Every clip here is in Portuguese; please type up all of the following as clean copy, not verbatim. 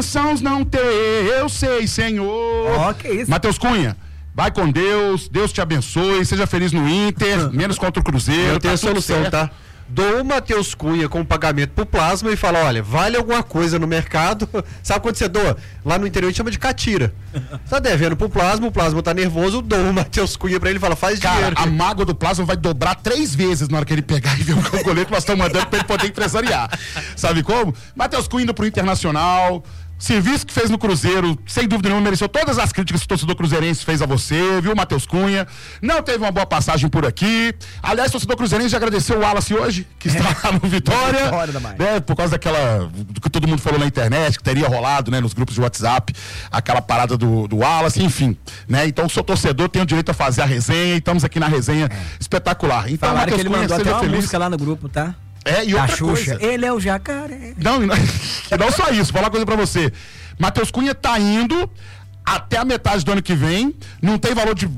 bênçãos não ter, eu sei, Senhor. Que isso. Matheus Cunha, vai com Deus, Deus te abençoe, seja feliz no Inter, menos contra o Cruzeiro. Eu tenho a solução, certo. tá? Dou o Matheus Cunha com pagamento pro Plasma e fala, olha, vale alguma coisa no mercado. Sabe quando você doa? Lá no interior a gente chama de catira. Tá devendo pro Plasma, o Plasma tá nervoso, dou o Matheus Cunha pra ele e fala, faz dinheiro. Cara, a mágoa do Plasma vai dobrar 3 vezes na hora que ele pegar e ver o goleiro que nós estamos mandando pra ele poder empresariar. Sabe como? Matheus Cunha indo pro Internacional. Serviço que fez no Cruzeiro, sem dúvida nenhuma, mereceu todas as críticas que o torcedor cruzeirense fez a você, viu, Matheus Cunha? Não teve uma boa passagem por aqui. Aliás, o torcedor cruzeirense já agradeceu o Wallace hoje, que está lá no Vitória. Né, por causa do que todo mundo falou na internet, que teria rolado, né, nos grupos de WhatsApp, aquela parada do Wallace, enfim. Né? Então, sou torcedor, tenho direito a fazer a resenha, e estamos aqui na resenha espetacular. Então, falaram Matheus que ele Cunha, mandou seja até uma feliz. música lá no grupo, tá? E outra coisa. Ele é o jacaré. Não só isso, vou falar uma coisa pra você. Matheus Cunha tá indo até a metade do ano que vem, não tem valor de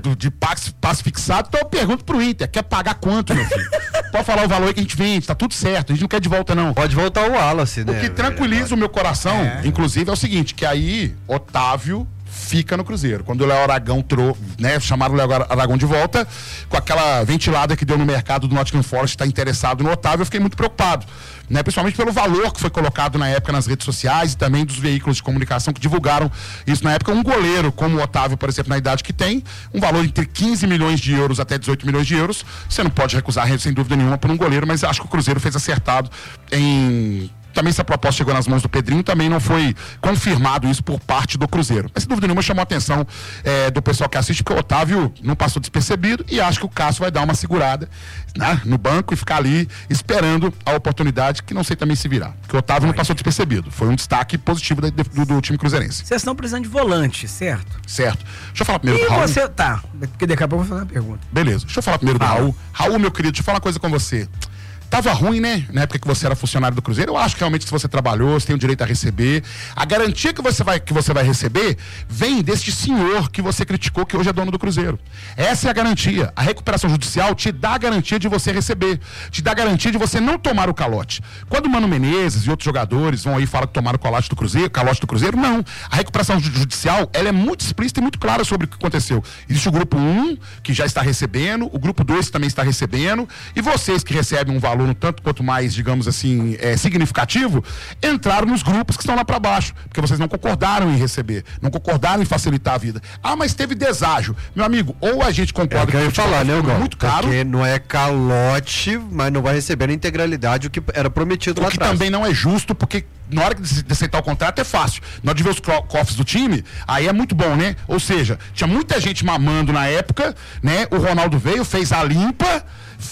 passe fixado, então eu pergunto pro Inter, quer pagar quanto, meu filho? Pode falar o valor aí que a gente vende, tá tudo certo, a gente não quer de volta não. Pode voltar o Wallace, né? O que tranquiliza o meu coração, inclusive, é o seguinte, que aí Otávio fica no Cruzeiro. Quando o Léo Aragão chamaram o Léo Aragão de volta, com aquela ventilada que deu no mercado do Nottingham Forest, está interessado no Otávio, eu fiquei muito preocupado. Né? Principalmente pelo valor que foi colocado na época nas redes sociais e também dos veículos de comunicação que divulgaram isso na época. Um goleiro como o Otávio, por exemplo, na idade que tem, um valor entre 15 milhões de euros até 18 milhões de euros, você não pode recusar, sem dúvida nenhuma, por um goleiro, mas acho que o Cruzeiro fez acertado em... Também se a proposta chegou nas mãos do Pedrinho, também não foi confirmado isso por parte do Cruzeiro. Mas sem dúvida nenhuma chamou a atenção do pessoal que assiste, porque o Otávio não passou despercebido e acho que o Cássio vai dar uma segurada, né, no banco e ficar ali esperando a oportunidade, que não sei também se virá. Porque o Otávio não passou despercebido. Foi um destaque positivo do time cruzeirense. Vocês estão precisando de volante, certo? Certo. Deixa eu falar primeiro do Raul. Você tá, porque daqui a pouco eu vou fazer uma pergunta. Beleza. Deixa eu falar primeiro do Raul. Raul, meu querido, deixa eu falar uma coisa com você. Tava ruim, né? Na época que você era funcionário do Cruzeiro. Eu acho que realmente, se você trabalhou, você tem o direito a receber. A garantia que você vai receber vem deste senhor que você criticou, que hoje é dono do Cruzeiro. Essa é a garantia. A recuperação judicial te dá a garantia de você receber. Te dá a garantia de você não tomar o calote. Quando o Mano Menezes e outros jogadores vão aí falar que tomaram o calote do Cruzeiro, não. A recuperação judicial, ela é muito explícita e muito clara sobre o que aconteceu. Existe o grupo 1, que já está recebendo, o grupo 2 que também está recebendo, e vocês que recebem um valor no tanto quanto mais, digamos assim, significativo, entraram nos grupos que estão lá para baixo, porque vocês não concordaram em receber, não concordaram em facilitar a vida. Ah, mas teve deságio. Meu amigo, ou a gente concorda que eu ia falar, né, muito caro, porque não é calote, mas não vai receber na integralidade o que era prometido lá atrás. O que também não é justo, porque na hora de aceitar o contrato é fácil. Na hora de ver os cofres do time, aí é muito bom, né? Ou seja, tinha muita gente mamando na época, né? O Ronaldo veio, fez a limpa,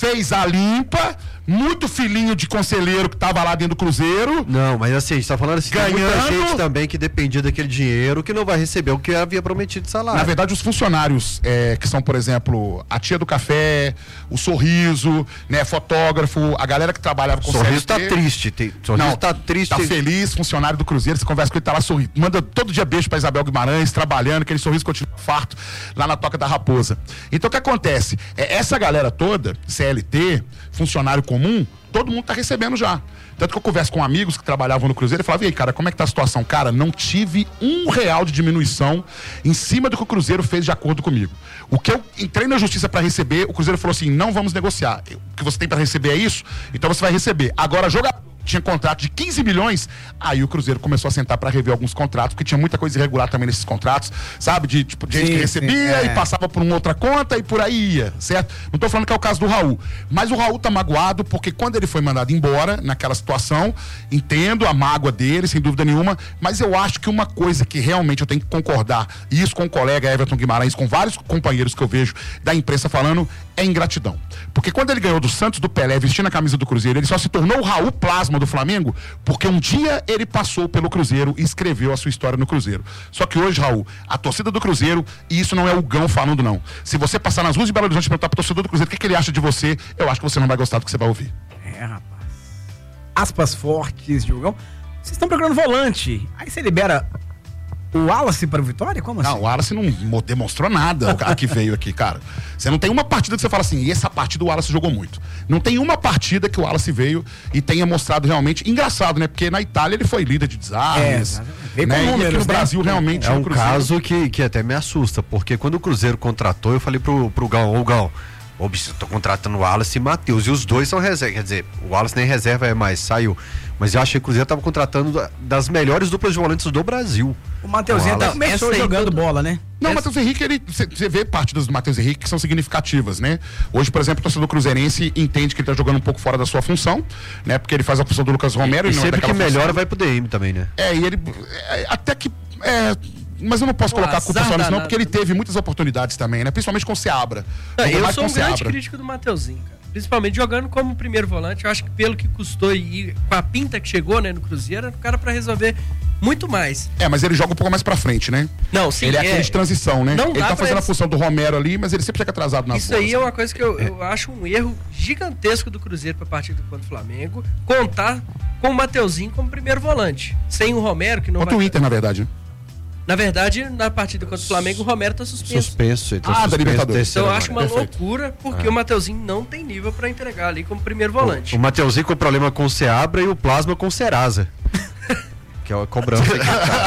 muito filhinho de conselheiro que tava lá dentro do Cruzeiro. Não, mas assim, a gente tá falando assim, ganhando. Tem muita gente também que dependia daquele dinheiro que não vai receber o que havia prometido de salário. Na verdade, os funcionários que são, por exemplo, a tia do café, o Sorriso, né, fotógrafo, a galera que trabalhava com o Sorriso CLT. tá triste. Sorriso tá triste. Tá feliz, funcionário do Cruzeiro, você conversa com ele, tá lá sorrindo. Manda todo dia beijo pra Isabel Guimarães, trabalhando, aquele sorriso continua farto lá na Toca da Raposa. Então o que acontece? Essa galera toda, CLT, funcionário comum, todo mundo tá recebendo já. Tanto que eu converso com amigos que trabalhavam no Cruzeiro e falava, e aí, cara, como é que tá a situação? Cara, não tive R$1 de diminuição em cima do que o Cruzeiro fez de acordo comigo. O que eu entrei na justiça para receber, o Cruzeiro falou assim, não vamos negociar. O que você tem para receber é isso, então você vai receber. Agora, jogador tinha contrato de 15 milhões, aí o Cruzeiro começou a sentar para rever alguns contratos, porque tinha muita coisa irregular também nesses contratos, sabe? De gente que recebia e passava por uma outra conta e por aí ia, certo? Não tô falando que é o caso do Raul, mas o Raul tá magoado porque quando ele foi mandado embora, naquela situação, entendo a mágoa dele, sem dúvida nenhuma, mas eu acho que uma coisa que realmente eu tenho que concordar, e isso com o colega Everton Guimarães, com vários companheiros que eu vejo da imprensa falando, é ingratidão. Porque quando ele ganhou do Santos, do Pelé, vestindo a camisa do Cruzeiro, ele só se tornou o Raul Plasma do Flamengo, porque um dia ele passou pelo Cruzeiro e escreveu a sua história no Cruzeiro. Só que hoje, Raul, a torcida do Cruzeiro, e isso não é o Gão falando, não. Se você passar nas ruas de Belo Horizonte e perguntar pro torcedor do Cruzeiro o que ele acha de você, eu acho que você não vai gostar do que você vai ouvir. Rapaz. Aspas fortes, Diogão. Vocês estão procurando volante. Aí você libera O Wallace para o Vitória? Como assim? Não, o Wallace não demonstrou nada a que veio aqui, cara. Você não tem uma partida que você fala assim, e essa partida o Wallace jogou muito. Não tem uma partida que o Wallace veio e tenha mostrado realmente. Engraçado, né? Porque na Itália ele foi líder de desarmes. Veio com Né? E aqui números, no né? Brasil realmente É no um Cruzeiro- caso que até me assusta, porque quando o Cruzeiro contratou, eu falei pro Gal, ô Gal, ô bicho, eu tô contratando o Wallace e Matheus, e os dois são reserva, quer dizer, o Wallace nem reserva é mais, saiu. Mas eu achei que o Cruzeiro tava contratando das melhores duplas de volantes do Brasil. O Mateuzinho até começou essa aí jogando tudo- bola, né? Não, o Matheus Henrique, você vê partidas do Matheus Henrique que são significativas, né? Hoje, por exemplo, o torcedor cruzeirense entende que ele tá jogando um pouco fora da sua função, né? Porque ele faz a função do Lucas Romero E e não é sempre que daquela melhora função. vai pro DM também, né? E ele. Até que. Mas eu não posso colocar a culpa azar só nisso, não, danado. porque ele teve muitas oportunidades também, né? Principalmente com o Seabra. Não, Jogou eu mais sou com um o grande Seabra. crítico do Mateuzinho, cara. Principalmente jogando como primeiro volante. Eu acho que pelo que custou e com a pinta que chegou, né, no Cruzeiro, era o cara pra resolver muito mais. Mas ele joga um pouco mais pra frente, né? Não, sim, Ele é aquele de transição, né? Não Ele dá tá pra fazendo a ele- função do Romero ali, mas ele sempre chega atrasado nas Isso bolas. aí é uma coisa que eu acho um erro gigantesco do Cruzeiro pra partida contra o Flamengo. Contar com o Mateuzinho como primeiro volante. Sem o Romero, que não Contra o vai... Inter, na verdade. Na verdade, na partida contra o Flamengo, o Romero tá suspenso. Suspenso. Ele tá Ah, da suspenso Libertadores. terceira Então eu acho uma rodada. Perfeito. loucura, porque o Mateuzinho não tem nível pra entregar ali como primeiro volante. O Mateuzinho com problema com o Seabra e o Plasma com o Serasa. Que é a cobrança aqui,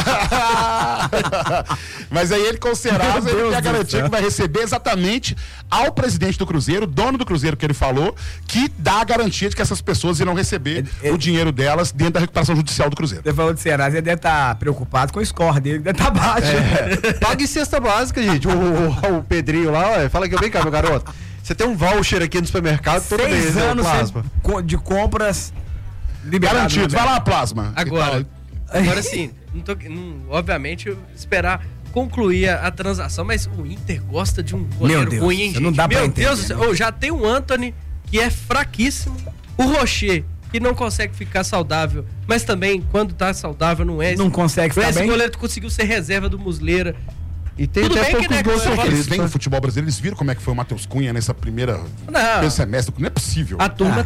cara. Mas aí ele com o Serasa, Meu ele Deus tem a do garantia céu. que vai receber exatamente ao presidente do Cruzeiro, dono do Cruzeiro que ele falou, que dá a garantia de que essas pessoas irão receber o dinheiro delas dentro da recuperação judicial do Cruzeiro. Você falou de Serasa, ele deve estar preocupado com o score dele, deve estar baixo. Pague cesta básica, gente. O Pedrinho lá, ó, fala que vem cá, meu garoto. Você tem um voucher aqui no supermercado todo mês, 6 né, o anos Plasma. de compras liberado, Garantido. né, Vai lá, Plasma. Agora, E agora sim, obviamente, eu esperar concluir a transação, mas o Inter gosta de um goleiro Meu Deus, ruim, hein, isso gente? não dá pra Meu entender, Deus do céu, né? já tem o Antony, que é fraquíssimo, o Rocher, que não consegue ficar saudável, mas também, quando tá saudável, não é. Não consegue Não é ficar esse bem. goleiro que conseguiu ser reserva do Musleira. E tem Tudo até bem que, poucos né, gols que eu Eles sofridos. vêm tá? no futebol brasileiro, eles viram como é que foi o Matheus Cunha nessa primeiro semestre. Não é possível. A turma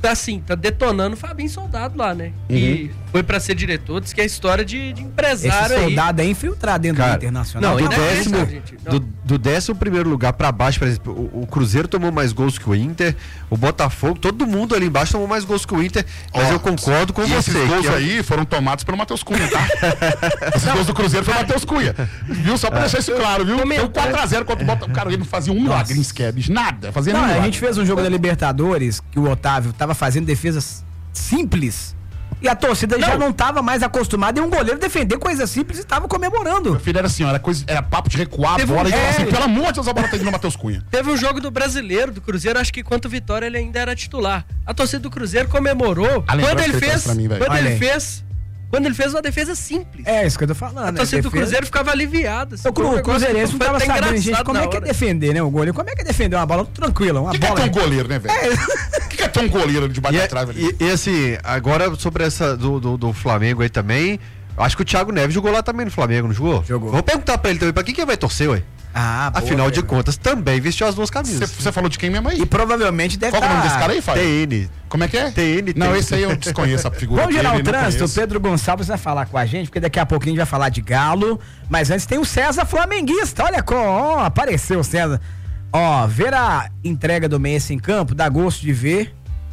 tá detonando o Fabinho Soldado lá, né? Uhum. E foi pra ser diretor, diz que é história de Esse empresário aí. soldado é infiltrado dentro Cara, do Internacional. não, do ainda é décimo, isso, gente. Não. do 11º lugar pra baixo, por exemplo, o Cruzeiro tomou mais gols que o Inter, o Botafogo, todo mundo ali embaixo tomou mais gols que o Inter, mas Ó, eu concordo com e você. esses gols que é- aí foram tomados pelo Matheus Cunha, tá? Esses gols do Cruzeiro foi o Matheus Cunha. Viu? Só pra deixar isso claro, viu? Foi um 4x0 contra o Botafogo. Cara, ele não fazia um milagre em sequer, bicho. Nada. Fazia Não, nenhum a milagre. gente fez um jogo da Libertadores que o Otávio tava fazendo defesas simples e a torcida já não tava mais acostumada e um goleiro defender coisas simples e tava comemorando. Meu filho era assim, ó, era papo de recuar a bola e falar assim, pelo amor de Deus, a bola tá indo no Matheus Cunha. Teve um jogo do Brasileiro, do Cruzeiro, acho que contra o Vitória ele ainda era titular. A torcida do Cruzeiro comemorou A lembrança quando ele que ele fez, traz pra mim, velho. quando Olha ele aí. fez, quando ele fez uma defesa simples. É isso que eu tô falando. A né? torcida do Defesa- Cruzeiro ficava aliviada. assim, O foi um negócio Cruzeirense que não tava foi até sabendo, gente, engraçado como é na que é hora. defender, né? O goleiro, como é que é defender uma bola tranquila, uma O que é bola... ter um goleiro, né, velho? O que é ter um goleiro debaixo da trave ali? E assim, agora sobre essa do Flamengo aí também, acho que o Thiago Neves jogou lá também no Flamengo, não jogou? Jogou. Vou perguntar pra ele também, pra quem que ele vai torcer, ué? Ah, boa, Afinal de velho. contas, também vestiu as duas camisas. Você falou de quem mesmo aí? E provavelmente deve Qual que é o nome desse cara aí, Fábio? TN. Como é que é? TN. Não, esse aí eu desconheço a figura Vamos gerar dele, o não trânsito, o conheço. Pedro Gonçalves vai falar com a gente, porque daqui a pouquinho a gente vai falar de Galo, mas antes tem o César Flamenguista, olha ó, apareceu o César. Ó, ver a entrega do Messi em campo, dá gosto de ver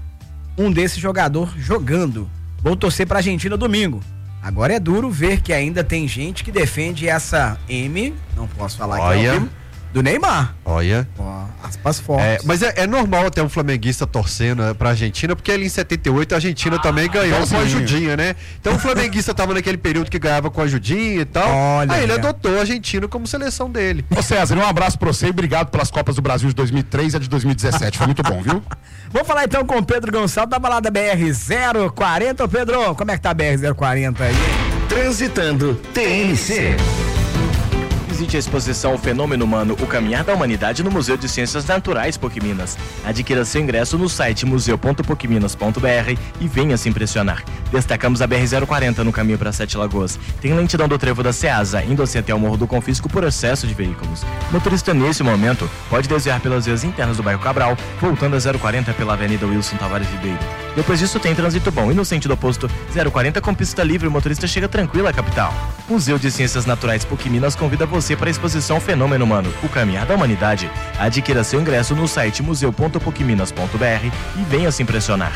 um desse jogador jogando. Vou torcer pra Argentina domingo. Agora é duro ver que ainda tem gente que defende essa M, não posso falar que é o Olha. M, do Neymar. Olha. Ó, aspas fortes. Mas é normal até um flamenguista torcendo pra Argentina, porque ali em 78 a Argentina também ganhou com a igualzinho. ajudinha, né? Então o flamenguista tava naquele período que ganhava com a ajudinha e tal. Olha aí ele aí, ó. adotou a Argentina como seleção dele. Ô César, um abraço pra você e obrigado pelas Copas do Brasil de 2003 e a de 2017. Foi muito bom, viu? Vamos falar então com o Pedro Gonçalves da balada BR-040. Ô Pedro, como é que tá a BR-040 aí? Transitando TNC. Visite a exposição O Fenômeno Humano, o Caminhar da Humanidade no Museu de Ciências Naturais PUC Minas. Adquira seu ingresso no site museu.pucminas.br e venha se impressionar. Destacamos a BR-040 no caminho para Sete Lagoas. Tem lentidão do trevo da Ceasa, indo assim até o Morro do Confisco por excesso de veículos. Motorista nesse momento pode desviar pelas vias internas do bairro Cabral, voltando a 040 pela Avenida Wilson Tavares Ribeiro. Depois disso tem trânsito bom e no sentido oposto, 040 com pista livre, o motorista chega tranquilo à capital. Museu de Ciências Naturais PUC-Minas convida você para a exposição Fenômeno Humano, o Caminhar da Humanidade. Adquira seu ingresso no site museu.pucminas.br e venha se impressionar.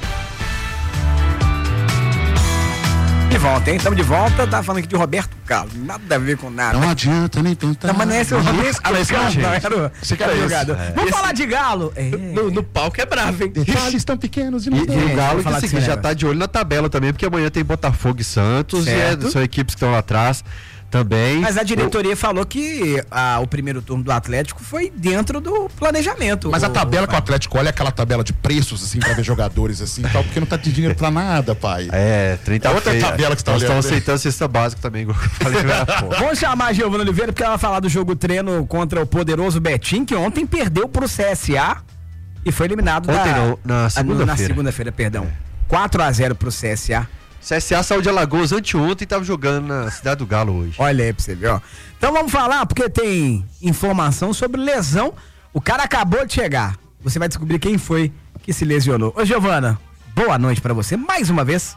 De volta, hein? Estamos de volta. Tá falando aqui de Roberto Carlos. Nada a ver com nada. Não adianta nem tentar. Não, mas não é esse o Roberto Carlos. Você quer jogador. Vamos falar de Galo. No palco é bravo, hein? Esses estão pequenos E o Galo falar que desse já negócio. tá de olho na tabela também, porque amanhã tem Botafogo e Santos, Certo. são equipes que estão lá atrás também. Mas a diretoria falou que o primeiro turno do Atlético foi dentro do planejamento. Mas a tabela que o Atlético olha é aquela tabela de preços, assim, pra ver jogadores assim e tal, porque não tá de dinheiro pra nada, pai. Trem tá É outra feio. tabela que você tá Nós olhando, estamos né? aceitando cesta básica também, igual eu falei agora há pouco. Vamos chamar a Giovana Oliveira porque ela vai falar do jogo treino contra o poderoso Betim, que ontem perdeu pro CSA e foi eliminado Ontem não, na segunda-feira. Na segunda-feira, perdão. 4-0 pro CSA. CSA saiu de Alagoas anteontem e tava jogando na Cidade do Galo hoje. Olha aí pra você ver, ó. Então vamos falar, porque tem informação sobre lesão. O cara acabou de chegar. Você vai descobrir quem foi que se lesionou. Ô, Giovana, boa noite pra você, mais uma vez.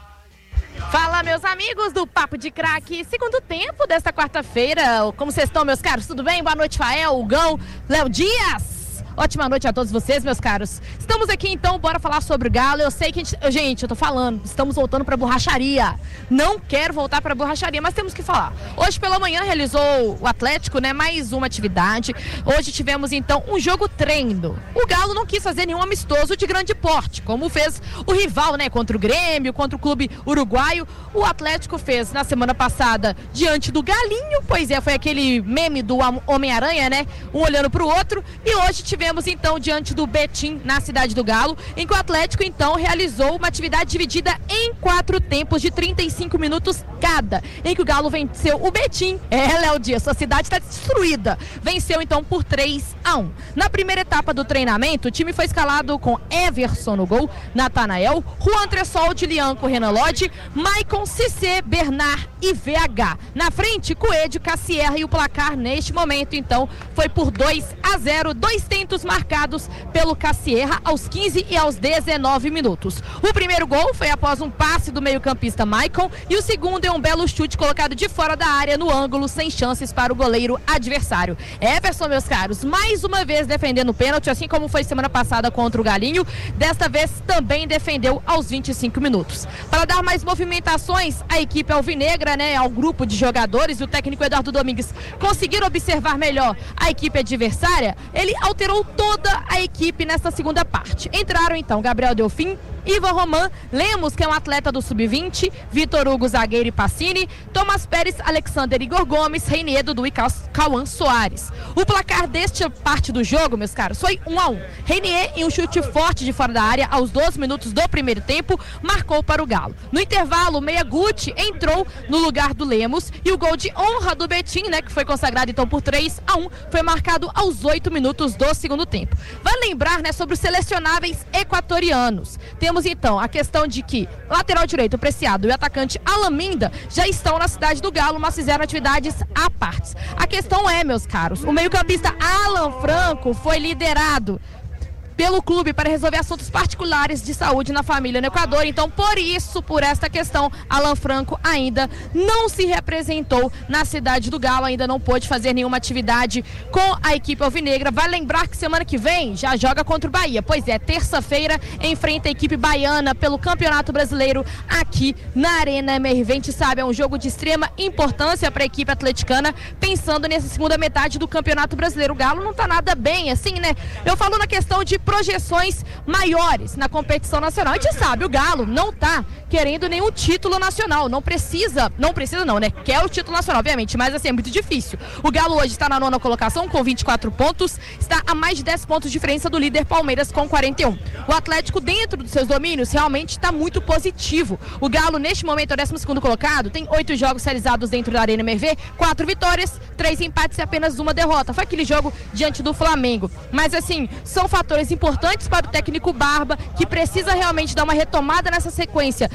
Fala, meus amigos do Papo de Craque, segundo tempo desta quarta-feira. Como vocês estão, meus caros? Tudo bem? Boa noite, Fael, Hugão, Léo Dias. Ótima noite a todos vocês, meus caros. Estamos aqui, então, bora falar sobre o Galo. Eu sei que gente, eu tô falando, estamos voltando pra borracharia. Não quero voltar pra borracharia, mas temos que falar. Hoje pela manhã realizou o Atlético, né, mais uma atividade. Hoje tivemos, então, um jogo treino. O Galo não quis fazer nenhum amistoso de grande porte, como fez o rival, né, contra o Grêmio, contra o clube uruguaio. O Atlético fez na semana passada diante do Galinho, pois é, foi aquele meme do Homem-Aranha, né, um olhando pro outro. E hoje tivemos então diante do Betim na Cidade do Galo, em que o Atlético então realizou uma atividade dividida em 4 tempos de 35 minutos cada, em que o Galo venceu o Betim. Léo Dias, sua cidade está destruída. Venceu então por 3-1. Na primeira etapa do treinamento, o time foi escalado com Everson no gol, Natanael, Juan Tressoldi, Lianco, Renan Lodge, Maicon, Cissé, Bernard e VH. Na frente, Coelho, Cassierra, e o placar neste momento então foi por 2-0, 2 tentos marcados pelo Cassierra aos 15 e aos 19 minutos. O primeiro gol foi após um passe do meio-campista Maicon e o segundo é um belo chute colocado de fora da área no ângulo, sem chances para o goleiro adversário. Everson, meus caros, mais uma vez defendendo o pênalti, assim como foi semana passada contra o Galinho, desta vez também defendeu aos 25 minutos. Para dar mais movimentações, a equipe alvinegra, né, ao grupo de jogadores, e o técnico Eduardo Domingues conseguiram observar melhor a equipe adversária, ele alterou toda a equipe nesta segunda parte. Entraram então Gabriel Delfim, Ivan Roman, Lemos, que é um atleta do Sub-20, Vitor Hugo, zagueiro e Pacini, Tomás Pérez, Alexander Igor Gomes, Reinier, Dudu e Cauã Soares. O placar desta parte do jogo, meus caros, foi 1-1. Reinier, em um chute forte de fora da área, aos 12 minutos do primeiro tempo, marcou para o Galo. No intervalo, o meia Guti entrou no lugar do Lemos e o gol de honra do Betim, né, que foi consagrado então por 3-1, foi marcado aos 8 minutos do segundo tempo. Vale lembrar, né, sobre os selecionáveis equatorianos. Temos então a questão de que lateral direito Preciado e o atacante Alaminda já estão na Cidade do Galo, mas fizeram atividades à parte. A questão é, meus caros, o meio-campista Alan Franco foi liderado pelo clube para resolver assuntos particulares de saúde na família no Equador. Então, por esta questão, Alan Franco ainda não se representou na Cidade do Galo, ainda não pôde fazer nenhuma atividade com a equipe alvinegra. Vai lembrar que semana que vem já joga contra o Bahia. Pois é, terça-feira enfrenta a equipe baiana pelo Campeonato Brasileiro aqui na Arena MRV. A gente sabe, é um jogo de extrema importância para a equipe atleticana, pensando nessa segunda metade do Campeonato Brasileiro. O Galo não tá nada bem, assim, né? Eu falo na questão de projeções maiores na competição nacional. A gente sabe, o Galo não tá querendo nenhum título nacional, não precisa não, né? Quer o título nacional, obviamente, mas assim, é muito difícil. O Galo hoje está na 9ª colocação com 24 pontos, está a mais de 10 pontos de diferença do líder Palmeiras com 41. O Atlético, dentro dos seus domínios, realmente está muito positivo. O Galo, neste momento, é o 12º colocado, tem 8 jogos realizados dentro da Arena MRV, 4 vitórias, 3 empates e apenas uma derrota. Foi aquele jogo diante do Flamengo. Mas assim, são fatores importantes para o técnico Barba, que precisa realmente dar uma retomada nessa sequência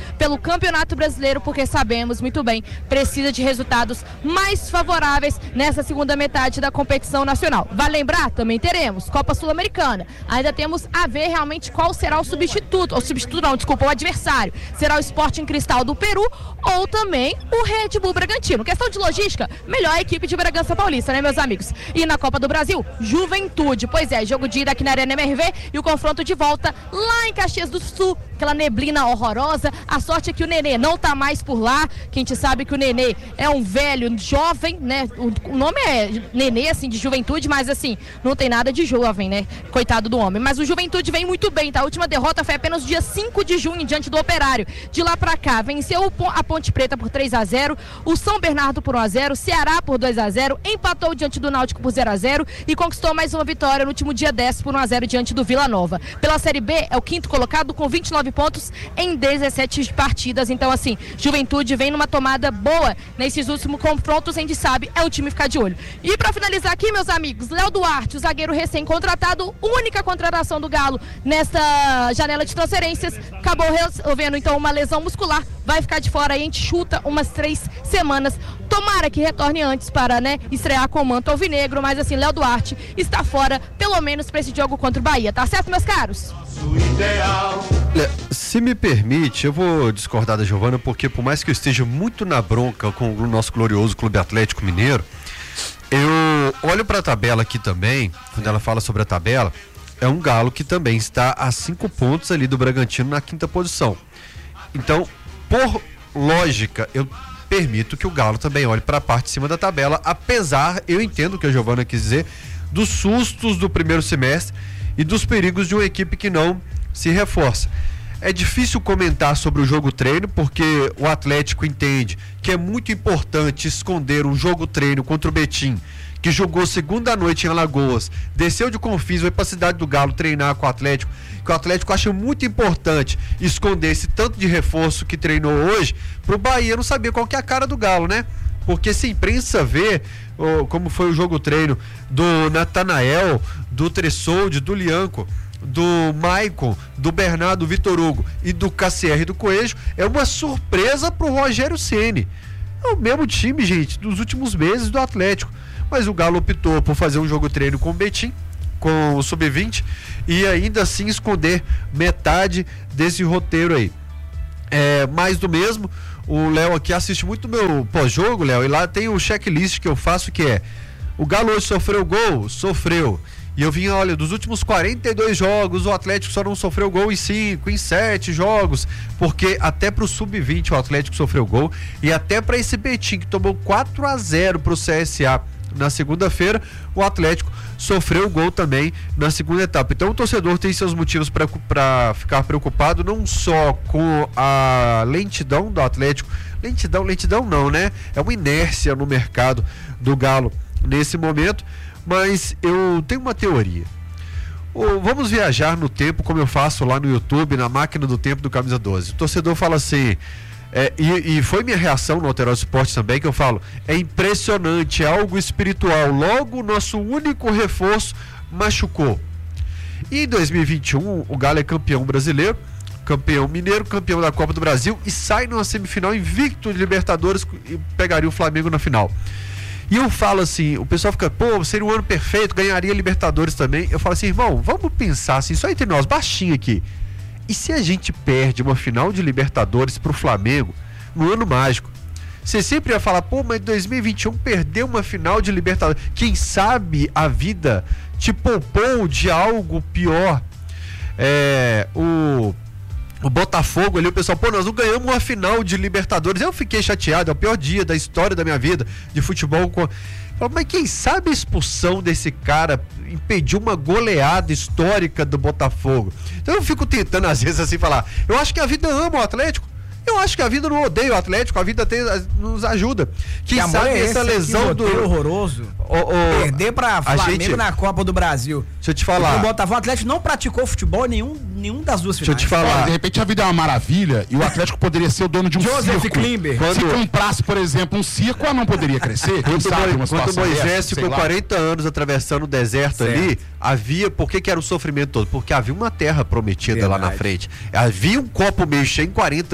pelo Campeonato Brasileiro, porque sabemos muito bem, precisa de resultados mais favoráveis nessa segunda metade da competição nacional. Vale lembrar? Também teremos Copa Sul-Americana. Ainda temos a ver realmente qual será o substituto, o adversário. Será o Sporting Cristal do Peru ou também o Red Bull Bragantino. Questão de logística, melhor a equipe de Bragança Paulista, né, meus amigos? E na Copa do Brasil, Juventude. Pois é, jogo de ida aqui na Arena MRV e o confronto de volta lá em Caxias do Sul. Aquela neblina horrorosa. A sorte é que o Nenê não tá mais por lá, que a gente sabe que o Nenê é um velho jovem, né? O nome é Nenê, assim, de Juventude, mas assim, não tem nada de jovem, né? Coitado do homem. Mas o Juventude vem muito bem, tá? A última derrota foi apenas dia 5 de junho, diante do Operário. De lá pra cá, venceu a Ponte Preta por 3-0, o São Bernardo por 1-0, Ceará por 2-0, empatou diante do Náutico por 0-0 e conquistou mais uma vitória no último dia 10 por 1-0 diante do Vila Nova. Pela Série B, é o quinto colocado com 29 pontos em 17 partidas. Então, assim, Juventude vem numa tomada boa nesses últimos confrontos, a gente sabe, é um time ficar de olho. E pra finalizar aqui, meus amigos, Léo Duarte, o zagueiro recém-contratado, única contratação do Galo nesta janela de transferências, acabou resolvendo então uma lesão muscular, vai ficar de fora aí, a gente chuta umas 3 semanas. Tomara que retorne antes para, né, estrear com o manto alvinegro, mas assim, Léo Duarte está fora, pelo menos para esse jogo contra o Bahia, tá certo, meus caros? Se me permite, eu vou discordar da Giovana, porque por mais que eu esteja muito na bronca com o nosso glorioso Clube Atlético Mineiro, eu olho para a tabela aqui também, quando ela fala sobre a tabela, é um Galo que também está a 5 pontos ali do Bragantino na 5ª posição. Então, por lógica, eu permito que o Galo também olhe para a parte de cima da tabela, apesar, eu entendo o que a Giovana quis dizer, dos sustos do primeiro semestre e dos perigos de uma equipe que não se reforça. É difícil comentar sobre o jogo treino, porque o Atlético entende que é muito importante esconder um jogo treino contra o Betim, que jogou segunda noite em Alagoas, desceu de Confins, foi para a cidade do Galo treinar com o Atlético, que o Atlético acha muito importante esconder esse tanto de reforço que treinou hoje, pro Bahia não saber qual que é a cara do Galo, né? Porque se a imprensa vê como foi o jogo treino do Natanael, do Tressoldi, do Lianco, do Maicon, do Bernardo, do Vitor Hugo e do KCR do Coelho, é uma surpresa pro Rogério Ceni. É o mesmo time, gente, dos últimos meses do Atlético. Mas o Galo optou por fazer um jogo treino com o Betim, com o Sub-20, e ainda assim esconder metade desse roteiro aí. É mais do mesmo. O Léo aqui assiste muito meu pós-jogo, Léo, e lá tem o checklist que eu faço, que é: o Galo hoje sofreu gol? Sofreu. E eu vinha, olha, dos últimos 42 jogos, o Atlético só não sofreu gol em 5, em 7 jogos, porque até pro Sub-20 o Atlético sofreu gol, e até para esse Betim, que tomou 4-0 pro CSA na segunda-feira, o Atlético sofreu gol também na segunda etapa. Então o torcedor tem seus motivos para ficar preocupado, não só com a lentidão do Atlético, lentidão não, né? É uma inércia no mercado do Galo nesse momento, mas eu tenho uma teoria. Vamos viajar no tempo, como eu faço lá no YouTube, na máquina do tempo do Camisa 12. O torcedor fala assim, e foi minha reação no Alterosa Esporte também, que eu falo, é impressionante, é algo espiritual, logo o nosso único reforço machucou. E em 2021 o Galo é campeão brasileiro, campeão mineiro, campeão da Copa do Brasil e sai numa semifinal invicto de Libertadores e pegaria o Flamengo na final. E eu falo assim, o pessoal fica, pô, seria um ano perfeito, ganharia Libertadores também. Eu falo assim, irmão, vamos pensar assim, só entre nós, baixinho aqui. E se a gente perde uma final de Libertadores pro Flamengo no ano mágico? Você sempre ia falar, pô, mas em 2021 perdeu uma final de Libertadores. Quem sabe a vida te poupou de algo pior. O Botafogo ali, o pessoal, pô, nós não ganhamos uma final de Libertadores. Eu fiquei chateado, é o pior dia da história da minha vida de futebol. Mas quem sabe a expulsão desse cara impediu uma goleada histórica do Botafogo? Então eu fico tentando às vezes assim falar, eu acho que a vida ama o Atlético. Eu acho que a vida não odeia o Atlético, a vida nos ajuda. Quem sabe essa lesão do horroroso. Perder pra Flamengo na Copa do Brasil. Deixa eu te falar. O Botafogo, o Atlético não praticou futebol nenhum das duas finais. Deixa eu te falar. De repente a vida é uma maravilha e o Atlético poderia ser o dono de um Joseph circo. Klimber. Se comprasse, por exemplo, um circo, não poderia crescer. Quando Moisés ficou 40 anos atravessando o deserto ali, havia, por que era o sofrimento todo? Porque havia uma terra prometida lá na frente. Havia um copo meio cheio em 40 anos de sofrimento.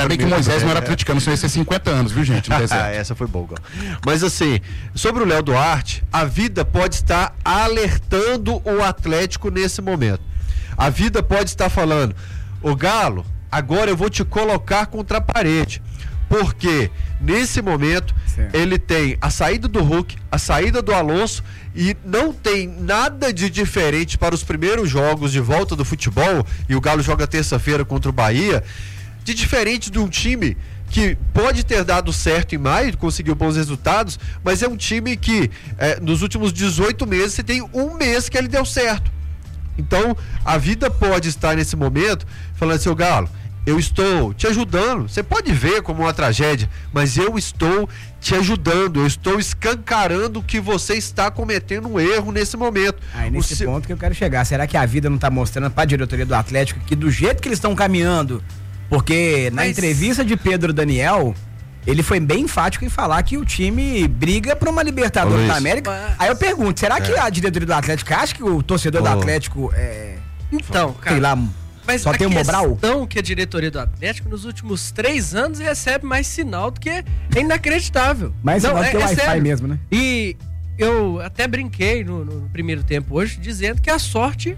Ainda bem que o primeiro. Moisés não era atleticano, senão ia ser 50 anos, viu, gente? No deserto. Essa foi boa. Mas assim, sobre o Léo Duarte, a vida pode estar alertando o Atlético nesse momento. A vida pode estar falando: ô Galo, agora eu vou te colocar contra a parede. Porque nesse momento ele tem a saída do Hulk, a saída do Alonso, e não tem nada de diferente para os primeiros jogos de volta do futebol, e o Galo joga terça-feira contra o Bahia, de diferente de um time que pode ter dado certo em maio, conseguiu bons resultados, mas é um time que nos últimos 18 meses você tem um mês que ele deu certo. Então a vida pode estar nesse momento falando assim: ô Galo, eu estou te ajudando. Você pode ver como uma tragédia, mas eu estou te ajudando, eu estou escancarando que você está cometendo um erro nesse momento. Aí nesse ponto que eu quero chegar, será que a vida não está mostrando para a diretoria do Atlético que do jeito que eles estão caminhando, porque na entrevista de Pedro Daniel, ele foi bem enfático em falar que o time briga para uma Libertadores da América. Aí eu pergunto, será que a diretoria do Atlético acha que o torcedor do Atlético então, cara, sei lá, mas só tem um Mobral? questão que a diretoria do Atlético nos últimos 3 anos recebe mais sinal do que é inacreditável. Mas não é Wi-Fi sério mesmo, né? E eu até brinquei no primeiro tempo hoje, dizendo que a sorte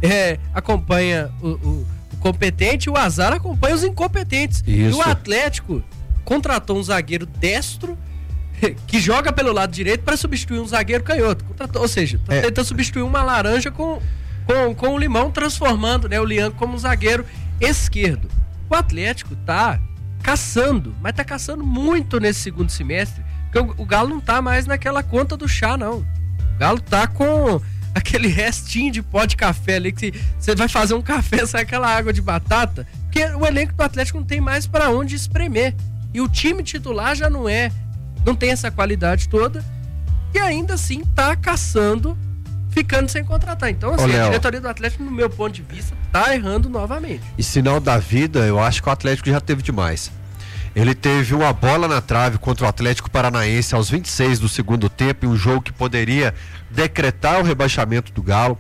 acompanha o competente e o azar acompanha os incompetentes. Isso. E o Atlético contratou um zagueiro destro que joga pelo lado direito para substituir um zagueiro canhoto. Ou seja, tá tentando substituir uma laranja com o limão, transformando, né, o Lian como um zagueiro esquerdo. O Atlético tá caçando, mas tá caçando muito nesse segundo semestre, porque o Galo não tá mais naquela conta do chá, não. O Galo tá com aquele restinho de pó de café ali, que você vai fazer um café, sai aquela água de batata, porque o elenco do Atlético não tem mais para onde espremer. E o time titular já não tem essa qualidade toda, e ainda assim tá caçando, ficando sem contratar. Então, assim, a diretoria do Atlético, no meu ponto de vista, tá errando novamente. E sinal da vida, eu acho que o Atlético já teve demais. Ele teve uma bola na trave contra o Atlético Paranaense aos 26 do segundo tempo, em um jogo que poderia decretar o rebaixamento do Galo.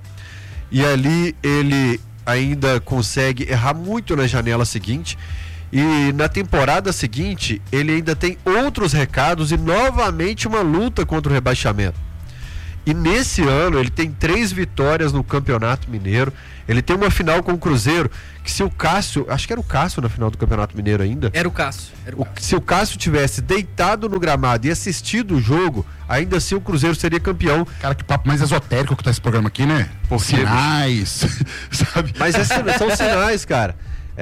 E ali ele ainda consegue errar muito na janela seguinte. E na temporada seguinte, ele ainda tem outros recados e novamente uma luta contra o rebaixamento. E nesse ano ele tem 3 vitórias no Campeonato Mineiro. Ele tem uma final com o Cruzeiro, que se o Cássio, acho que era o Cássio na final do Campeonato Mineiro ainda. Era o Cássio. Se o Cássio tivesse deitado no gramado e assistido o jogo, ainda assim o Cruzeiro seria campeão. Cara, que papo mais esotérico que tá esse programa aqui, né? Por sinais, sabe? Mas são sinais, cara.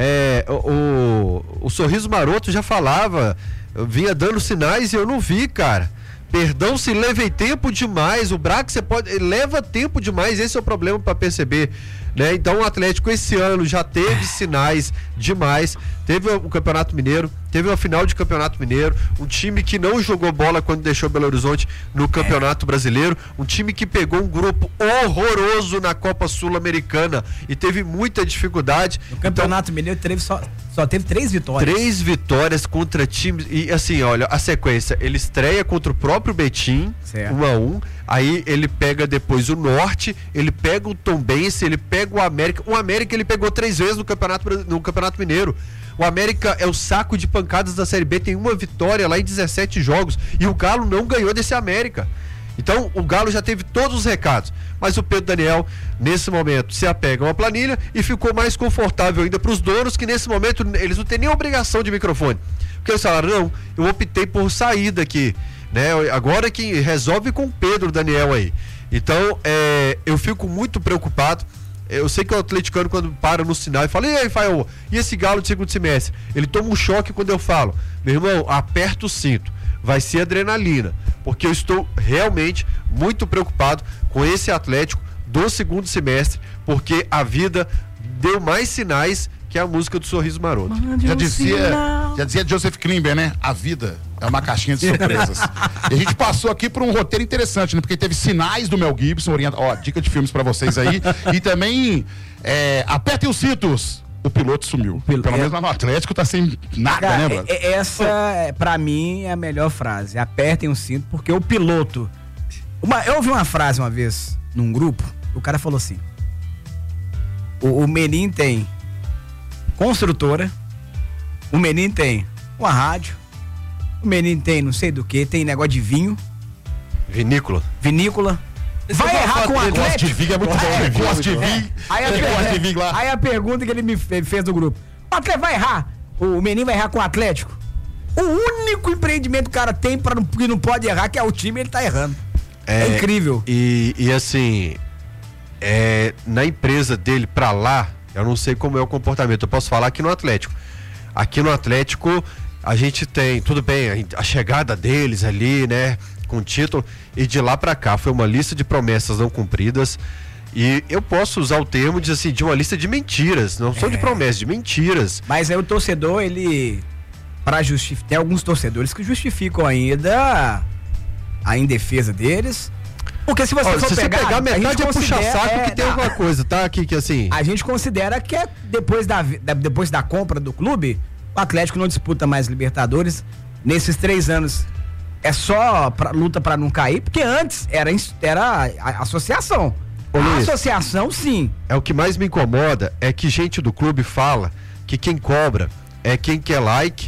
O Sorriso Maroto já falava, vinha dando sinais e eu não vi, cara. Perdão se levei tempo demais, o Braga leva tempo demais, esse é o problema para perceber, né? Então o Atlético esse ano já teve sinais demais, teve o Campeonato Mineiro, teve uma final de Campeonato Mineiro, um time que não jogou bola quando deixou Belo Horizonte no Campeonato Brasileiro, um time que pegou um grupo horroroso na Copa Sul-Americana e teve muita dificuldade. No Campeonato Mineiro só teve 3 vitórias. 3 vitórias contra times, e assim, olha, a sequência, ele estreia contra o próprio Betim, 1-1, aí ele pega depois o Norte, ele pega o Tombense, ele pega o América ele pegou 3 vezes no Campeonato Mineiro. O América é o saco de pancadas da Série B, tem uma vitória lá em 17 jogos, e o Galo não ganhou desse América. Então o Galo já teve todos os recados, mas o Pedro Daniel nesse momento se apega a uma planilha e ficou mais confortável ainda para os donos, que nesse momento eles não têm nem obrigação de microfone, porque eles falaram: não, eu optei por sair daqui, né? Agora que resolve com o Pedro Daniel aí. Então eu fico muito preocupado. Eu sei que o atleticano, quando para no sinal e fala: e aí, Fael, e esse Galo de segundo semestre? Ele toma um choque quando eu falo: meu irmão, aperta o cinto, vai ser adrenalina, porque eu estou realmente muito preocupado com esse Atlético do segundo semestre, porque a vida deu mais sinais que a música do Sorriso Maroto. Já dizia Joseph Klimber, né? A vida é uma caixinha de surpresas. E a gente passou aqui por um roteiro interessante, né? Porque teve sinais do Mel Gibson, dica de filmes pra vocês aí. E também, apertem os cintos. O piloto sumiu. Pelo menos lá no Atlético tá sem nada, cara, né, mano? Essa, pra mim, é a melhor frase. Apertem o cinto, porque o piloto... Eu ouvi uma frase uma vez, num grupo, o cara falou assim: o Menin tem construtora, O menino tem uma rádio, o menino tem não sei do que, tem negócio de vinho. Vinícola. Vai errar com o Atlético. Gosto de vinho é muito bom, né? Gosto de vinho. Aí a pergunta que ele me fez no grupo. O Atlético vai errar. O menino vai errar com o Atlético. O único empreendimento que o cara tem que não pode errar, que é o time, ele tá errando. É incrível. E assim, na empresa dele pra lá, eu não sei como é o comportamento. Eu posso falar aqui no Atlético. Aqui no Atlético, a gente tem, tudo bem, a chegada deles ali, né, com título, e de lá pra cá foi uma lista de promessas não cumpridas. E eu posso usar o termo de uma lista de mentiras, não são de promessas, de mentiras. Mas aí o torcedor, ele, tem alguns torcedores que justificam ainda a indefesa deles. Porque se você for pegar metade é puxar saco que tem alguma coisa, tá? Que assim... A gente considera que depois da compra do clube, o Atlético não disputa mais Libertadores. Nesses 3 anos é só luta pra não cair, porque antes era a associação. Ô, Luiz, associação, sim. O que mais me incomoda é que gente do clube fala que quem cobra é quem quer like,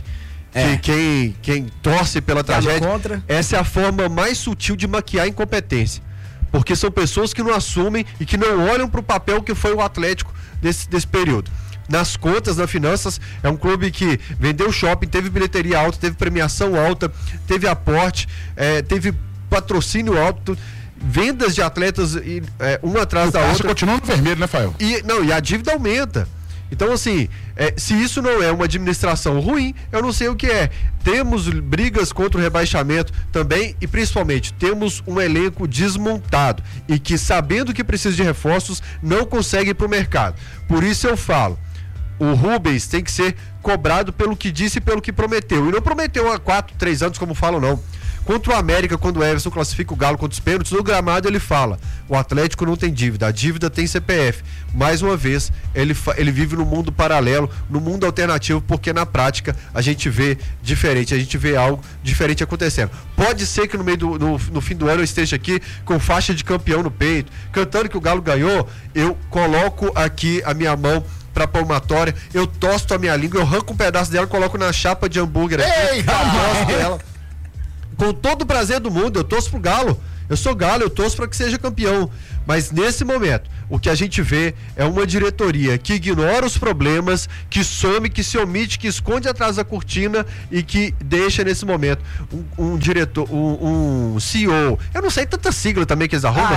que quem torce pela tragédia. Essa é a forma mais sutil de maquiar a incompetência. Porque são pessoas que não assumem e que não olham para o papel que foi o Atlético desse período. Nas contas, nas finanças, é um clube que vendeu shopping, teve bilheteria alta, teve premiação alta, teve aporte, teve patrocínio alto, vendas de atletas uma atrás da outra. Continua no vermelho, né, Fael? E a dívida aumenta. Então, assim, se isso não é uma administração ruim, eu não sei o que é. Temos brigas contra o rebaixamento também e, principalmente, temos um elenco desmontado e que, sabendo que precisa de reforços, não consegue ir para o mercado. Por isso eu falo, o Rubens tem que ser cobrado pelo que disse e pelo que prometeu. E não prometeu há 4, 3 anos, como falam, não. Contra o América, quando o Everson classifica o Galo contra os pênaltis, no gramado ele fala: o Atlético não tem dívida, a dívida tem CPF. Mais uma vez, ele vive no mundo paralelo, no mundo alternativo, porque na prática a gente vê diferente, a gente vê algo diferente acontecendo. Pode ser que no meio no fim do ano eu esteja aqui com faixa de campeão no peito, cantando que o Galo ganhou, eu coloco aqui a minha mão pra palmatória, eu tosto a minha língua, eu arranco um pedaço dela e coloco na chapa de hambúrguer aqui, tosto ela. Com todo o prazer do mundo, eu torço pro Galo. Eu sou Galo, eu torço para que seja campeão. Mas nesse momento, o que a gente vê é uma diretoria que ignora os problemas, que some, que se omite, que esconde atrás da cortina e que deixa nesse momento um diretor, um CEO. Eu não sei tanta sigla também que eles arrumam.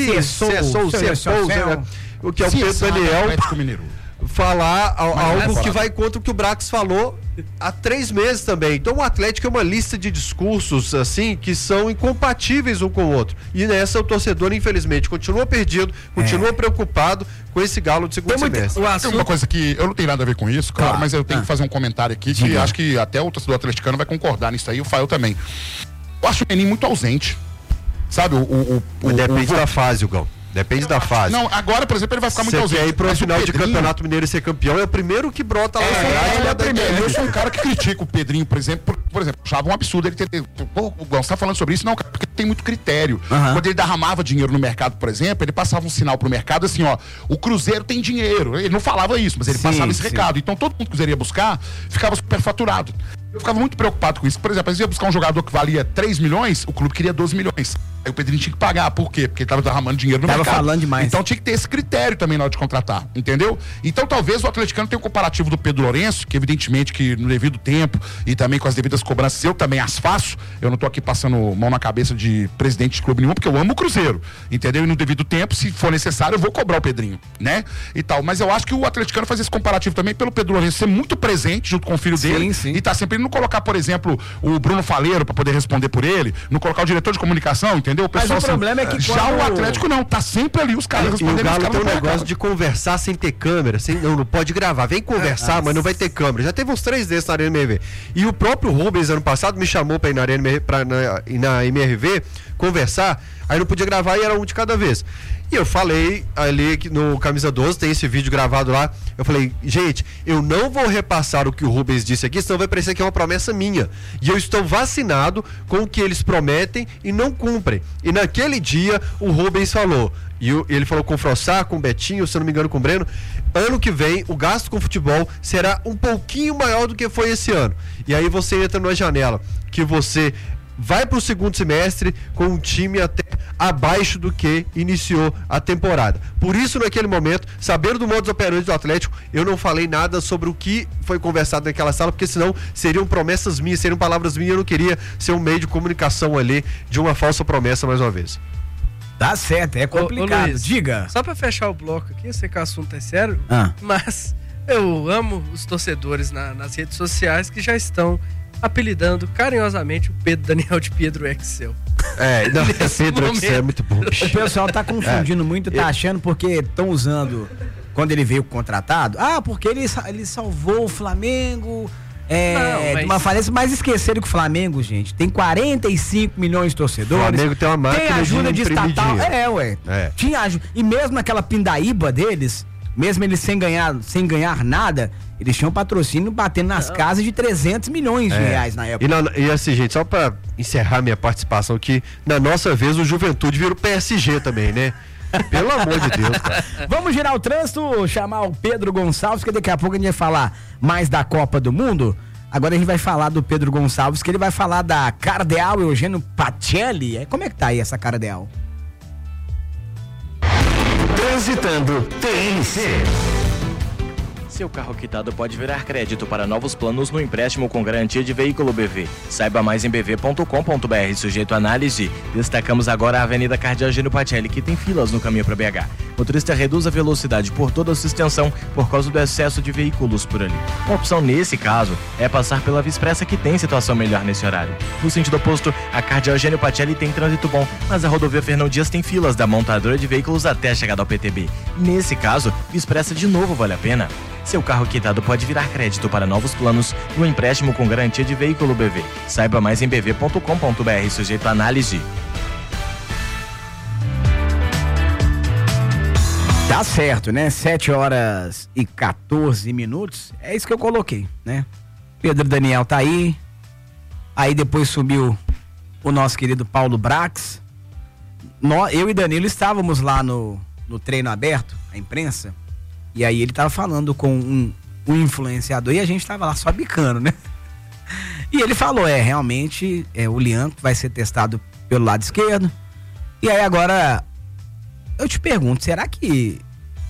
O que é o Pedro Daniel. Falar algo que vai contra o que o Brax falou há 3 meses também. Então o Atlético é uma lista de discursos assim que são incompatíveis um com o outro. E nessa o torcedor, infelizmente, continua perdido, continua preocupado com esse Galo de segundo semestre. Tem uma coisa que eu não tenho nada a ver com isso, claro, mas eu tenho que fazer um comentário aqui que acho que até o torcedor atleticano vai concordar nisso aí, o Fael também. Eu acho o Menin muito ausente. Sabe, depende da fase, o Gão. Depende da fase. Não, agora, por exemplo, ele vai ficar muito ausente. Você quer ir pro final de Campeonato Mineiro e ser campeão, é o primeiro que brota lá na grade. Eu sou um cara que critica o Pedrinho, por exemplo, achava um absurdo ele ter... Pô, você tá falando sobre isso? Não, cara, porque tem muito critério. Quando ele derramava dinheiro no mercado, por exemplo, ele passava um sinal pro mercado assim, ó, o Cruzeiro tem dinheiro. Ele não falava isso, mas ele passava esse recado. Então todo mundo que o Cruzeiro ia buscar, ficava superfaturado. Eu ficava muito preocupado com isso. Por exemplo, eles iam buscar um jogador que valia 3 milhões, o clube queria 12 milhões. Aí o Pedrinho tinha que pagar. Por quê? Porque ele tava derramando dinheiro no mercado. Tava falando demais. Então tinha que ter esse critério também na hora de contratar, entendeu? Então talvez o atleticano tenha um comparativo do Pedro Lourenço, que evidentemente que no devido tempo e também com as devidas cobranças, eu também as faço. Eu não tô aqui passando mão na cabeça de presidente de clube nenhum, porque eu amo o Cruzeiro, entendeu? E no devido tempo, se for necessário, eu vou cobrar o Pedrinho, né? E tal. Mas eu acho que o atleticano faz esse comparativo também pelo Pedro Lourenço ser muito presente junto com o filho dele. E tá sempre não colocar, por exemplo, o Bruno Faleiro pra poder responder por ele, não colocar o diretor de comunicação, entendeu? O pessoal, mas o problema é que já o Atlético não, tá sempre ali os caras respondendo. E o Galo tem um negócio de conversar sem ter câmera, não pode gravar, vem conversar, mas não vai ter câmera. Já teve uns 3 desses na Arena MRV. E o próprio Rubens, ano passado, me chamou pra ir na Arena MRV, na MRV conversar, aí não podia gravar e era um de cada vez. E eu falei ali que no Camisa 12, tem esse vídeo gravado lá, eu falei, gente, eu não vou repassar o que o Rubens disse aqui, senão vai parecer que é uma promessa minha. E eu estou vacinado com o que eles prometem e não cumprem. E naquele dia, o Rubens falou, e ele falou com o Frossá, com o Betinho, se eu não me engano com o Breno, ano que vem o gasto com futebol será um pouquinho maior do que foi esse ano. E aí você entra numa janela que você vai para o segundo semestre com um time até abaixo do que iniciou a temporada. Por isso, naquele momento, sabendo do modus operandi do Atlético, eu não falei nada sobre o que foi conversado naquela sala, porque senão seriam promessas minhas, seriam palavras minhas, eu não queria ser um meio de comunicação ali de uma falsa promessa mais uma vez. Tá certo, é complicado. Luiz, diga. Só pra fechar o bloco aqui, eu sei que o assunto é sério, Ah. mas eu amo os torcedores nas redes sociais que já estão apelidando carinhosamente o Pedro Daniel de Pedro Excel. Não, Nesse Pedro, momento. você é muito bom. O pessoal tá confundindo muito, tá achando porque estão usando, quando ele veio contratado, porque ele salvou o Flamengo de uma falência, mas esqueceram que o Flamengo, gente, tem 45 milhões de torcedores. O Flamengo tem uma máquina tem ajuda de imprimir estatal. dinheiro. Tinha ajuda. E mesmo naquela pindaíba deles, mesmo eles sem ganhar nada, eles tinham patrocínio batendo nas casas de 300 milhões de reais na época. E assim, gente, só pra encerrar minha participação aqui, na nossa vez o Juventude vira o PSG também, né? Pelo amor de Deus, cara. Vamos girar o trânsito, chamar o Pedro Gonçalves, que daqui a pouco a gente vai falar mais da Copa do Mundo. Agora a gente vai falar do Pedro Gonçalves, que ele vai falar da Cardeal Eugênio Pacelli. Como é que tá aí essa Cardeal? Transitando TNC. Seu carro quitado pode virar crédito para novos planos no empréstimo com garantia de veículo BV. Saiba mais em bv.com.br, sujeito a análise. Destacamos agora a Avenida Cardeal Eugênio Pacelli, que tem filas no caminho para BH. Motorista reduz a velocidade por toda a sua extensão por causa do excesso de veículos por ali. Uma opção nesse caso é passar pela Via Expressa, que tem situação melhor nesse horário. No sentido oposto, a Cardeal Eugênio Pacelli tem trânsito bom, mas a rodovia Fernão Dias tem filas da montadora de veículos até a chegada ao PTB. Nesse caso, Via Expressa de novo vale a pena. Seu carro quitado pode virar crédito para novos planos no empréstimo com garantia de veículo BV. Saiba mais em bv.com.br, sujeito a análise. Tá certo, né? 7h14. É isso que eu coloquei, né? Pedro Daniel tá aí. Aí depois subiu o nosso querido Paulo Brax. Eu e Danilo estávamos lá no treino aberto, a imprensa. E aí ele tava falando com um influenciador e a gente tava lá só bicando, né? E ele falou, realmente, o Lian vai ser testado pelo lado esquerdo. E aí agora, eu te pergunto, será que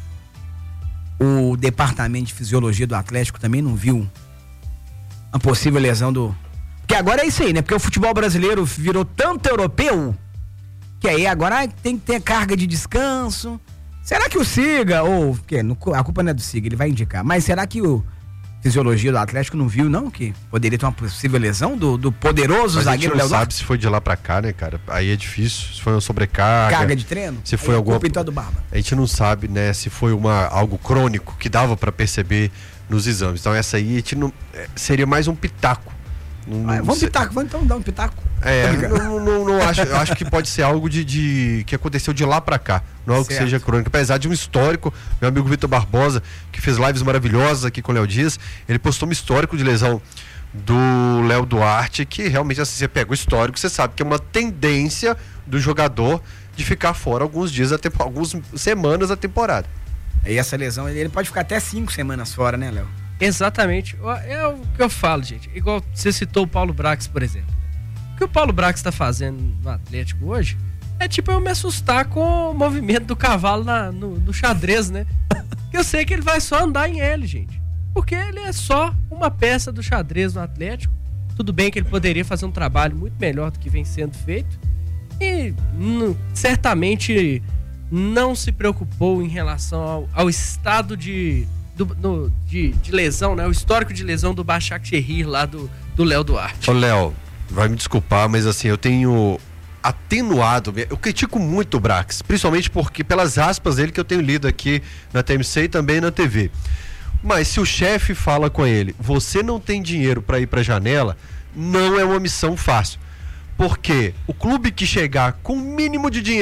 o departamento de fisiologia do Atlético também não viu uma possível lesão do... Porque agora é isso aí, né? Porque o futebol brasileiro virou tanto europeu que aí agora tem que ter carga de descanso. Será que o Siga, a culpa não é do Siga, ele vai indicar, mas será que o fisiologia do Atlético não viu, não? Que poderia ter uma possível lesão do poderoso zagueiro Léo Duarte? A gente não sabe se foi de lá pra cá, né, cara? Aí é difícil, se foi uma sobrecarga. Carga de treino? Se foi alguma... culpa então do Barba. A gente não sabe, né, se foi algo crônico que dava pra perceber nos exames. Então essa aí a gente não... seria mais um pitaco. Vamos então dar um pitaco. Não acho. Eu acho que pode ser algo que aconteceu de lá pra cá. Não é algo que seja crônico. Apesar de um histórico, meu amigo Vitor Barbosa, que fez lives maravilhosas aqui com o Léo Dias, ele postou um histórico de lesão do Léo Duarte, que realmente, assim, você pega o histórico, você sabe que é uma tendência do jogador de ficar fora alguns dias, algumas semanas da temporada. E essa lesão, ele pode ficar até 5 semanas fora, né, Léo? Exatamente. É o que eu falo, gente. Igual você citou o Paulo Brax, por exemplo. O que o Paulo Brax está fazendo no Atlético hoje é tipo eu me assustar com o movimento do cavalo no xadrez, né? Eu sei que ele vai só andar em L, gente. Porque ele é só uma peça do xadrez no Atlético. Tudo bem que ele poderia fazer um trabalho muito melhor do que vem sendo feito. E certamente não se preocupou em relação ao estado de lesão, né? O histórico de lesão do Başakşehir lá do Léo Duarte. Ô, Léo, vai me desculpar, mas assim, eu tenho atenuado, eu critico muito o Brax, principalmente porque pelas aspas dele que eu tenho lido aqui na TMC e também na TV. Mas se o chefe fala com ele, você não tem dinheiro para ir para a janela, não é uma missão fácil. Porque o clube que chegar com o mínimo de dinheiro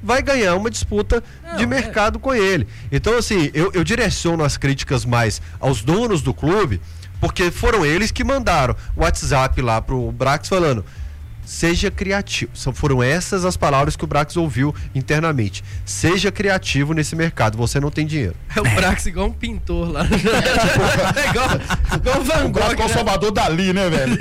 vai ganhar uma disputa de mercado com ele. Então, assim, eu direciono as críticas mais aos donos do clube, porque foram eles que mandaram o WhatsApp lá pro Brax falando: seja criativo. Foram essas as palavras que o Brax ouviu internamente. Seja criativo nesse mercado, você não tem dinheiro. É o Brax igual um pintor lá. igual o Van O Brax Gogh, com o né? Salvador Dali, né, velho?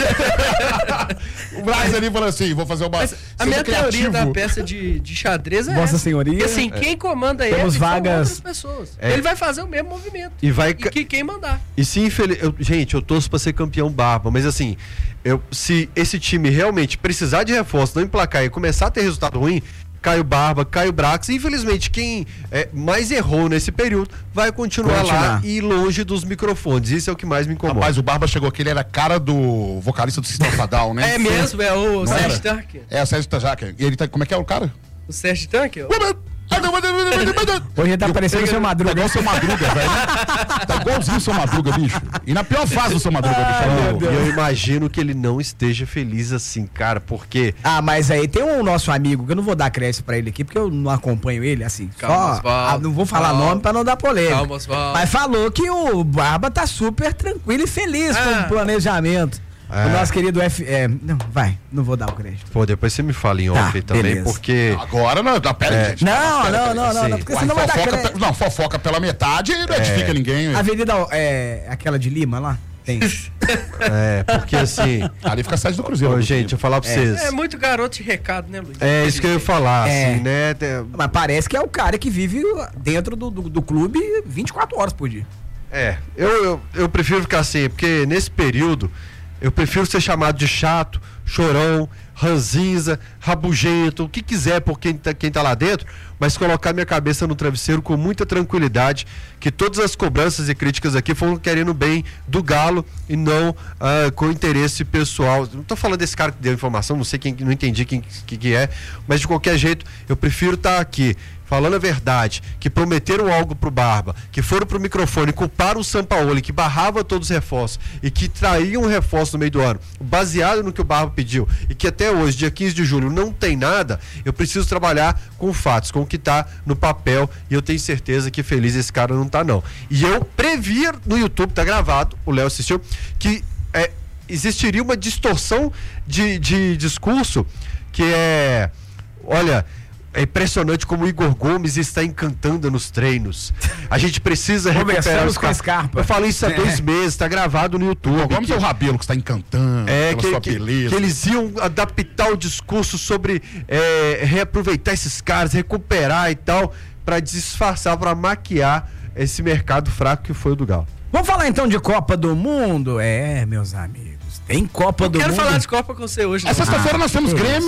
O Brax ali falando assim, vou fazer uma... Mas a minha teoria da peça de xadrez é Vossa essa. Senhoria. Porque, assim, quem comanda ele Temos são vagas- outras pessoas. Ele vai fazer o mesmo movimento. E vai... que quem mandar. E se gente, eu torço pra ser campeão Barba, mas assim, se esse time realmente precisar de reforço, não emplacar e começar a ter resultado ruim, cai o Barba, cai o Brax, e infelizmente quem mais errou nesse período vai continuar lá e longe dos microfones. Isso é o que mais me incomoda. Rapaz, o Barba chegou aqui, ele era cara do vocalista do Sistema Fadal, né? É mesmo, é o Não Sérgio era? Tanker. É, o Sérgio Tanker. E ele tá, como é que é o cara? O Sérgio Tanker? Hoje ele tá parecendo o seu Madruga. Tá igual o seu Madruga, velho. Tá igualzinho o seu Madruga, bicho. E na pior fase do seu Madruga, bicho. E eu imagino que ele não esteja feliz assim, cara, porque... Ah, mas aí tem um nosso amigo, que eu não vou dar crédito pra ele aqui, porque eu não acompanho ele, assim. Calma, Osvaldo. Não vou falar Calma. nome pra não dar polêmica. Calma, Osvaldo. Mas falou que o Barba tá super tranquilo e feliz com o planejamento. O nosso querido não vou dar o crédito. Pô, depois você me fala em off aí também, beleza. porque... Agora não, pera, gente. Não, Pera, porque Uai, senão vai dar crédito. Não, fofoca pela metade e não edifica ninguém. Avenida, aquela de Lima lá? Tem. Porque assim... Ali fica a sede do Cruzeiro. Ô, gente, eu vou falar pra vocês. É muito garoto de recado, né, Luiz? É isso que eu ia falar, assim, né? Mas parece que é o cara que vive dentro do clube 24 horas por dia. Eu prefiro ficar assim, porque nesse período eu prefiro ser chamado de chato, chorão, ranzinza, rabugento, o que quiser por quem tá lá dentro, mas colocar minha cabeça no travesseiro com muita tranquilidade, que todas as cobranças e críticas aqui foram querendo bem do Galo e não com interesse pessoal. Não tô falando desse cara que deu informação, não sei não entendi quem que é, mas de qualquer jeito eu prefiro estar aqui falando a verdade, que prometeram algo pro Barba, que foram pro microfone, culparam o Sampaoli, que barrava todos os reforços e que traíam o reforço no meio do ano, baseado no que o Barba pediu, e que até hoje, dia 15 de julho, não tem nada. Eu preciso trabalhar com fatos, com o que tá no papel, e eu tenho certeza que feliz esse cara não tá, não. E eu previ no YouTube, tá gravado, o Léo assistiu, que existiria uma distorção de discurso que olha... É impressionante como o Igor Gomes está encantando nos treinos. A gente precisa recuperar os com a Scarpa. Eu falei isso há 2 meses, tá gravado no YouTube. Vamos ao Rabelo que está encantando pela sua beleza. Que eles iam adaptar o discurso sobre reaproveitar esses caras, recuperar e tal, para disfarçar, para maquiar esse mercado fraco que foi o do Galo. Vamos falar então de Copa do Mundo? Meus amigos. Tem Copa do Mundo. Quero falar de Copa com você hoje. Essa sexta-feira nós temos Grêmio